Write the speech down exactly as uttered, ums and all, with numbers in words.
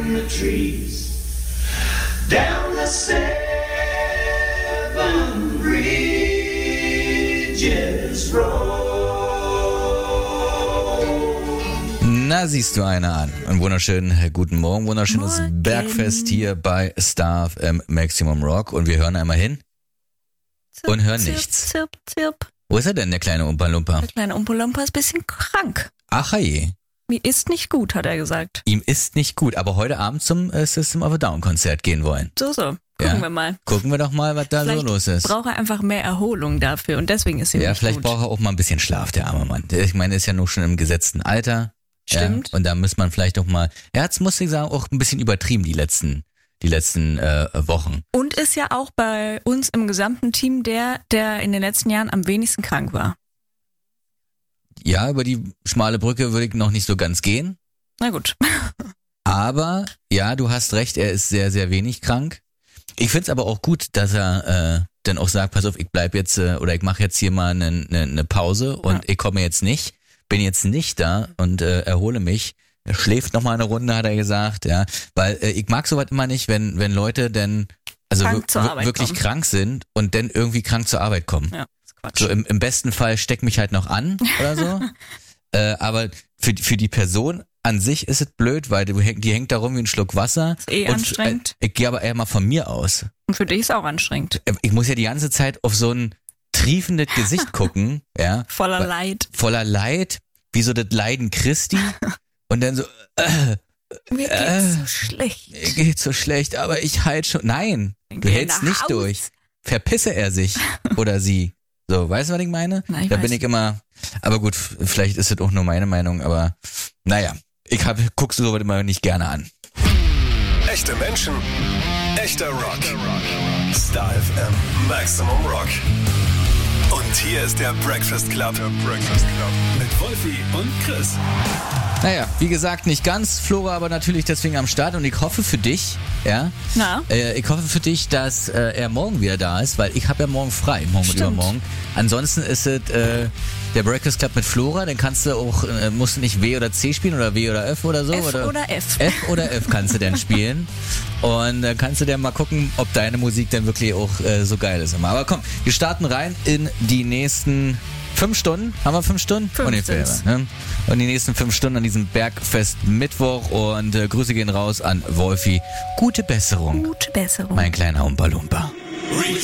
in the trees, down the seven bridges road. Na, siehst du einer an. Einen wunderschönen guten Morgen, wunderschönes Morgen. Bergfest hier bei Star F M Maximum Rock. Und wir hören einmal hin Zirp, und hören zirp, nichts. Zirp, zirp. Wo ist er denn, der kleine Umpa-Lumpa? Der kleine Umpolompa ist ein bisschen krank. Ach je, Mir ist nicht gut, hat er gesagt. ihm ist nicht gut, aber heute Abend zum äh, System of a Down Konzert gehen wollen. So, so. Gucken Ja. wir mal. Gucken wir doch mal, was da Vielleicht so los ist. braucht er einfach mehr Erholung dafür und deswegen ist ihm Ja, nicht vielleicht gut. braucht er auch mal ein bisschen Schlaf, der arme Mann. Ich meine, er ist ja noch schon im gesetzten Alter. Stimmt. Ja, und da muss man vielleicht auch mal, er hat's, muss ich sagen, auch ein bisschen übertrieben die letzten, die letzten äh, Wochen. Und ist ja auch bei uns im gesamten Team der, der in den letzten Jahren am wenigsten krank war. Ja, über die schmale Brücke würde ich noch nicht so ganz gehen. Na gut. Aber ja, du hast recht, er ist sehr, sehr wenig krank. Ich find's aber auch gut, dass er äh, dann auch sagt, pass auf, ich bleib jetzt äh, oder ich mache jetzt hier mal eine ne, ne Pause und Ja. ich komme jetzt nicht, bin jetzt nicht da und äh, erhole mich. Er schläft noch mal eine Runde, hat er gesagt, ja, weil äh, ich mag sowas immer nicht, wenn wenn Leute denn also Krank wir- zur wir- Arbeit wirklich kommen. krank sind und dann irgendwie krank zur Arbeit kommen. Ja, ist Quatsch. So im, im besten Fall steck mich halt noch an oder so. äh, aber für, für die Person an sich ist es blöd, weil du, häng- die hängt da rum wie ein Schluck Wasser. Ist eh und, anstrengend. Äh, ich gehe aber eher mal von mir aus. Und für dich ist auch anstrengend. Äh, Ich muss ja die ganze Zeit auf so ein triefendes Gesicht gucken, ja, Voller Weil- Leid. voller Leid, wie so das Leiden Christi. Und dann so, äh, Mir geht's äh, so schlecht. mir geht's so schlecht, aber ich halt schon. Nein, du Geh hältst nach nicht Haus. durch. Verpisse er sich oder sie. So, weißt du, was ich meine? Na, ich da weiß. bin ich immer, aber gut, f- vielleicht ist es auch nur meine Meinung, aber naja, ich hab, guckst du sowas immer nicht gerne an. Echte Menschen, echter Rock. Star F M Maximum Rock. Und hier ist der Breakfast Club. Der Breakfast Club. Mit Wolfi und Chris. Naja, wie gesagt, nicht ganz, Flora aber natürlich deswegen am Start und ich hoffe für dich, ja, Na? äh, ich hoffe für dich, dass äh, er morgen wieder da ist, weil ich habe ja morgen frei, morgen und Stimmt. übermorgen. Ansonsten ist es äh, der Breakfast Club mit Flora, dann kannst du auch, äh, musst du nicht W oder C spielen oder W oder F oder so. F oder, oder F. F oder F kannst du dann spielen und dann kannst du dann mal gucken, ob deine Musik dann wirklich auch äh, so geil ist immer. Aber komm, wir starten rein in die nächsten fünf Stunden. Haben wir fünf Stunden? Fünf Ungefähr, sind's. ne? Und die nächsten fünf Stunden an diesem Bergfest Mittwoch und äh, Grüße gehen raus an Wolfi. Gute Besserung, Gute Besserung. mein kleiner Umpa-Lumpa. Reach